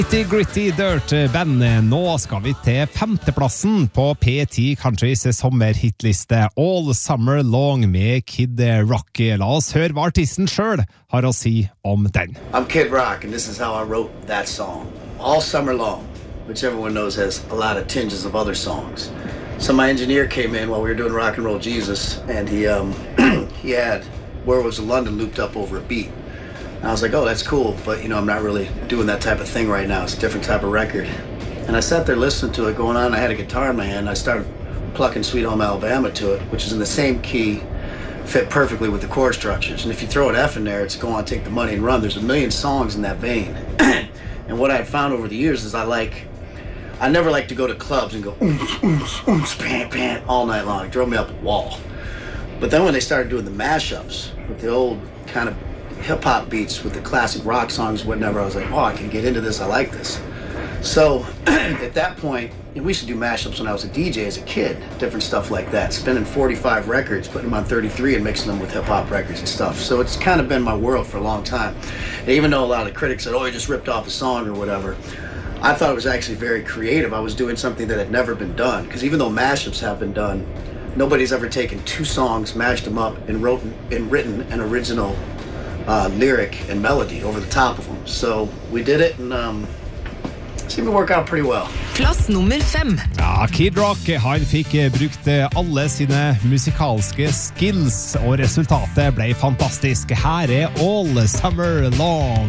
Nitty Gritty Dirt Band. Nå skal vi til femteplassen på P10 Countrys sommerhitliste All Summer Long med Kid Rock. La oss høre hva artisten selv har å si om den. I'm Kid Rock and this is how I wrote that song. All Summer Long, which everyone knows has a lot of tinges of other songs. So my engineer came in while we were doing Rock and Roll Jesus and he had Where Was London looped up over a beat. And I was like, oh, that's cool, but, I'm not really doing that type of thing right now. It's a different type of record. And I sat there listening to it going on. I had a guitar in my hand. And I started plucking Sweet Home Alabama to it, which is in the same key, fit perfectly with the chord structures. And if you throw an F in there, it's go on, take the money and run. There's a million songs in that vein. And what I've found over the years is I never like to go to clubs and go, pan, pan, all night long. It drove me up a wall. But then when they started doing the mashups with the old kind of hip-hop beats with the classic rock songs, whatever, I was like, oh, I can get into this, I like this. So at that point, we used to do mashups when I was a DJ as a kid, different stuff like that, spinning 45 records, putting them on 33 and mixing them with hip-hop records and stuff. So it's kind of been my world for a long time. And even though a lot of critics said, oh, you just ripped off a song or whatever, I thought it was actually very creative. I was doing something that had never been done, because even though mashups have been done, nobody's ever taken two songs, mashed them up, and written an original lyric and melody over the top of them. So we did it and seemed to work out pretty well. Plass nummer 5. Ja, Kid Rock, han fikk brukt alle sine musikalske skills, og resultatet ble fantastisk. Her All Summer Long.